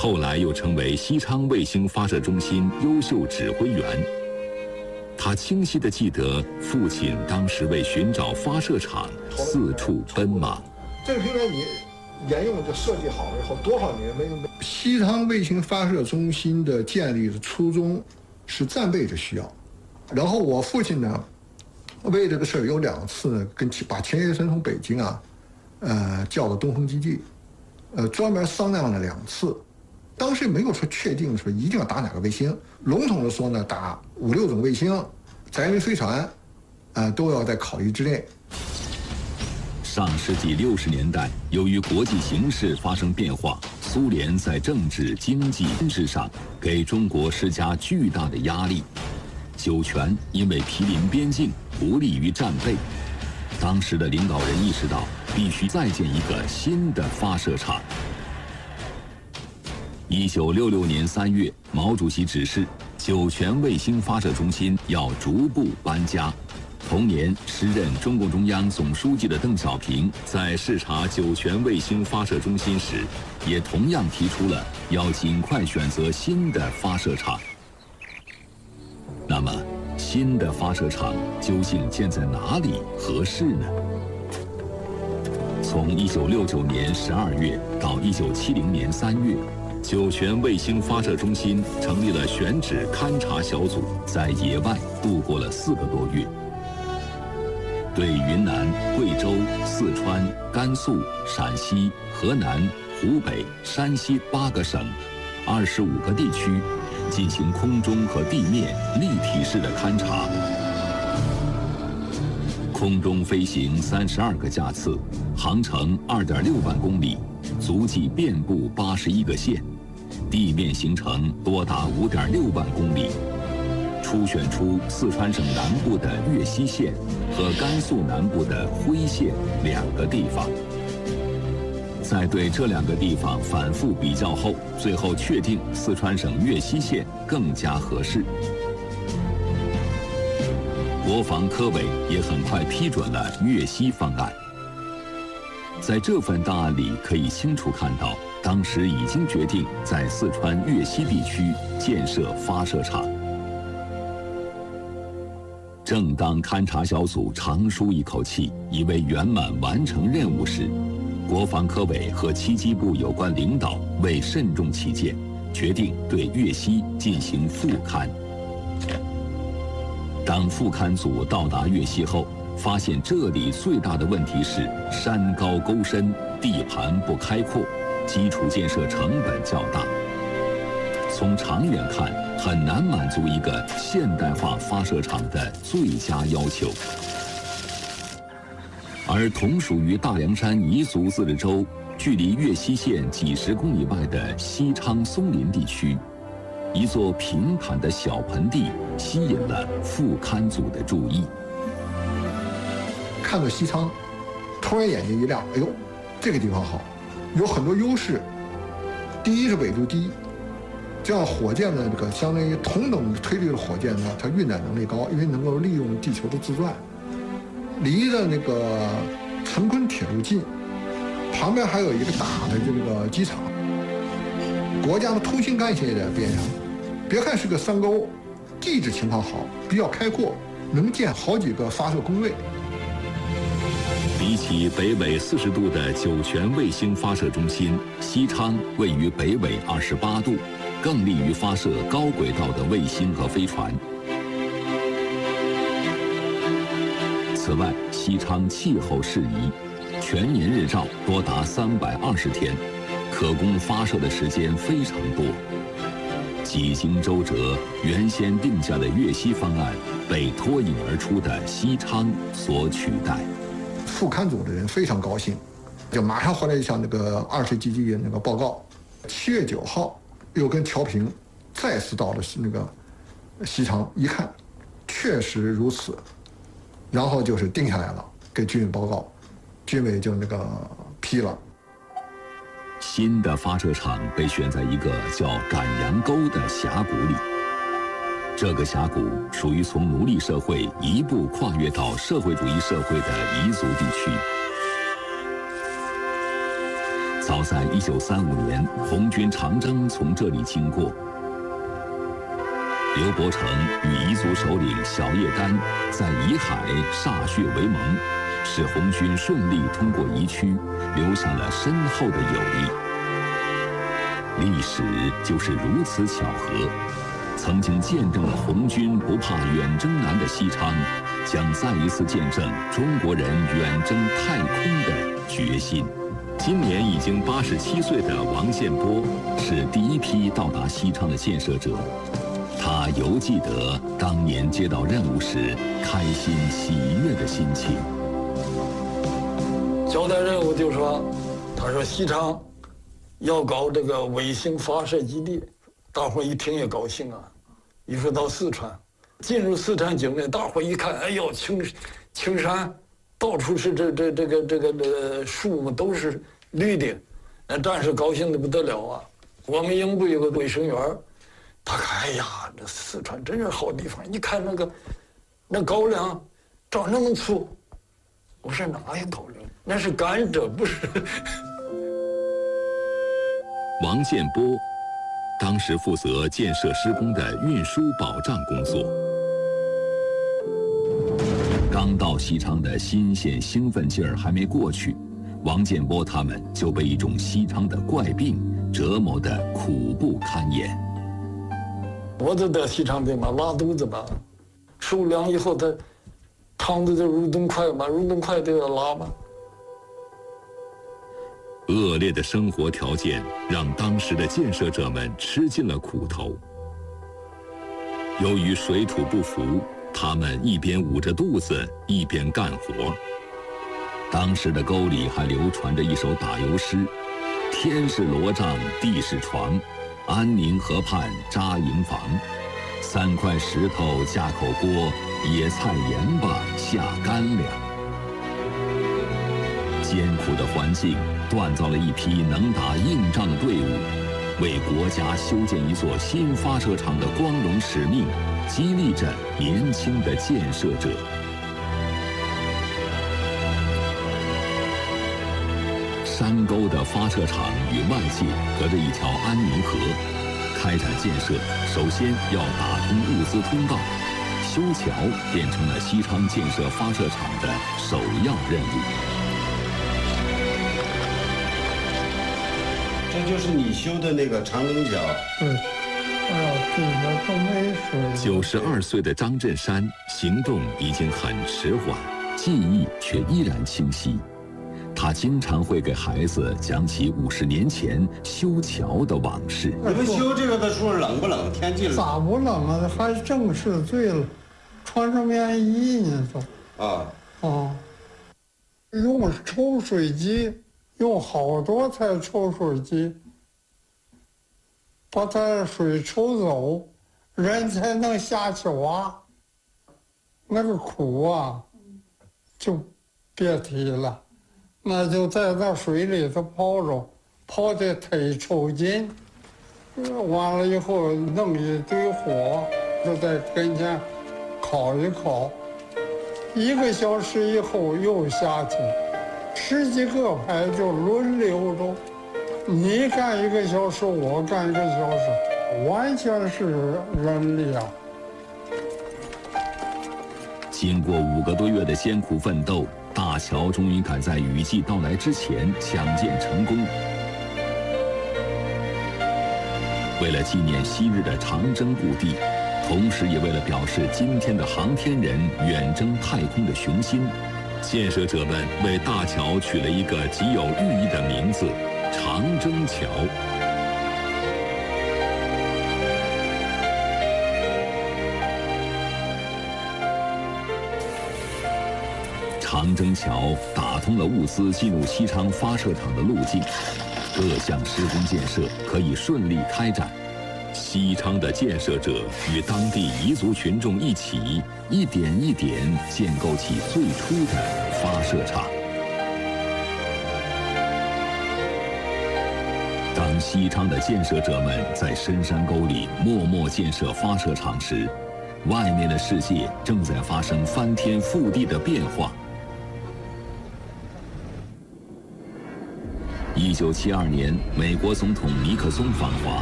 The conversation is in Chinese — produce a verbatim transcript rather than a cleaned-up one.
后来又成为西昌卫星发射中心优秀指挥员。他清晰地记得父亲当时为寻找发射场四处奔忙。 这个平台你沿用就设计好了以后，多少年没有？西昌卫星发射中心的建立的初衷是战备的需要，然后我父亲呢，为这个事儿有两次呢，跟把钱学森从北京啊，呃，叫到东风基地，呃，专门商量了两次。当时没有说确定说一定要打哪个卫星，笼统的说呢，打五六种卫星，载运飞船，呃，都要在考虑之内。 上世纪六十年代，由于国际形势发生变化，苏联在政治、经济、军事上给中国施加巨大的压力。酒泉因为毗邻边境，不利于战备。当时的领导人意识到，必须再建一个新的发射场。一九六六年三月，毛主席指示，酒泉卫星发射中心要逐步搬家。同年，时任中共中央总书记的邓小平在视察酒泉卫星发射中心时，也同样提出了要尽快选择新的发射场。那么，新的发射场究竟建在哪里合适呢？从一九六九年十二月到一九七零年三月，酒泉卫星发射中心成立了选址勘察小组，在野外度过了四个多月。对云南、贵州、四川、甘肃、陕西、河南、湖北、山西八个省、二十五个地区进行空中和地面立体式的勘察。空中飞行三十二个架次，航程二点六万公里，足迹遍布八十一个县，地面行程多达五点六万公里。初选出四川省南部的岳西县和甘肃南部的徽县两个地方。在对这两个地方反复比较后，最后确定四川省岳西县更加合适。国防科委也很快批准了岳西方案。在这份档案里可以清楚看到，当时已经决定在四川岳西地区建设发射场。正当勘察小组长舒一口气，以为圆满完成任务时，国防科委和七机部有关领导为慎重起见，决定对岳西进行复勘。当复勘组到达岳西后，发现这里最大的问题是山高沟深，地盘不开阔，基础建设成本较大。从长远看，很难满足一个现代化发射场的最佳要求。而同属于大凉山彝族自治州，距离岳西县几十公里外的西昌松林地区，一座平坦的小盆地吸引了复勘组的注意。 看到西昌，突然眼睛一亮，哎呦，这个地方好，有很多优势。第一是纬度低，这样火箭呢，这个相当于同等推力的火箭呢，它运载能力高，因为能够利用地球的自转。离着那个陈坤铁路近，旁边还有一个大的这个机场，国家的通信干线也在边上。别看是个山沟，地质情况好，比较开阔，能建好几个发射工位。 比起北纬四十度的酒泉卫星发射中心，西昌位于北纬二十八度，更利于发射高轨道的卫星和飞船。此外，西昌气候适宜，全年日照多达三百二十天，可供发射的时间非常多。几经周折，原先定下的岳西方案被脱颖而出的西昌所取代。 复勘组的人非常高兴，就马上回来向那个二十基地那个报告。七月九号，又跟乔平再次到了那个西昌，一看，确实如此。然后就是定下来了，给军委报告，军委就那个批了。 新的发射场被选在一个叫赶羊沟的峡谷里。这个峡谷属于从奴隶社会一步跨越到社会主义社会的彝族地区。 早在一九三五年，红军长征从这里经过。刘伯承与彝族首领小叶丹在彝海歃血为盟，使红军顺利通过彝区，留下了深厚的友谊。历史就是如此巧合，曾经见证了红军不怕远征难的西昌，将再一次见证中国人远征太空的决心。今年已经八十七岁的王建波是第一批到达西昌的建设者。他犹记得当年接到任务时开心喜悦的心情。 交代任务就说，他说西昌要搞这个卫星发射基地，大伙一听也高兴啊。一说到四川，进入四川境内，大伙一看，哎呦，青青山，到处是这这这个这个这树木都是绿的，那战士高兴的不得了啊。我们营部有个卫生员，他看，哎呀，这四川真是好地方。一看那个，那高粱长那么粗，我说哪有高粱？那是甘蔗，不是。 王建波当时负责建设施工的运输保障工作。刚到西昌的新鲜兴奋劲儿还没过去，王建波他们就被一种西昌的怪病折磨得苦不堪言。 我就得西昌病嘛，拉肚子嘛，受凉以后他肠子就蠕动快嘛，蠕动快就要拉嘛。 恶劣的生活条件让当时的建设者们吃尽了苦头。由于水土不服，他们一边捂着肚子一边干活。当时的沟里还流传着一首打油诗：天是罗帐地是床，安宁河畔扎营房，三块石头架口锅，野菜盐巴下干粮。艰苦的环境锻造了一批能打硬仗的队伍，为国家修建一座新发射场的光荣使命激励着年轻的建设者。山沟的发射场与外界隔着一条安宁河，开展建设首先要打通物资通道，修桥变成了西昌建设发射场的首要任务。 这就是你修的那个长征桥。 对，哎呀，这个都没水。 九十二岁的张振山行动已经很迟缓，记忆却依然清晰。他经常会给孩子讲起五十年前修桥的往事。 你们修这个的时候冷不冷？天气冷？ 咋不冷啊？还正是醉了，穿上棉衣呢都。 啊啊！用抽水机，用好多台抽水机，把它水抽走，人才能下去挖。那个苦啊，就别提了。那就在那水里头泡着，泡的忒抽筋，完了以后弄一堆火，就在跟前烤一烤，一个小时以后又下去，十几个排就轮流着，你干一个小时，我干一个小时，完全是人力啊。 经过五个多月的艰苦奋斗，大桥终于赶在雨季到来之前抢建成功。为了纪念昔日的长征故地，同时也为了表示今天的航天人远征太空的雄心，建设者们为大桥取了一个极有寓意的名字——长征桥。长征桥打通了物资进入西昌发射场的路径，各项施工建设可以顺利开展。西昌的建设者与当地彝族群众一起，一点一点建构起最初的发射场。当西昌的建设者们在深山沟里默默建设发射场时，外面的世界正在发生翻天覆地的变化。一一九七二年，美国总统尼克松访华，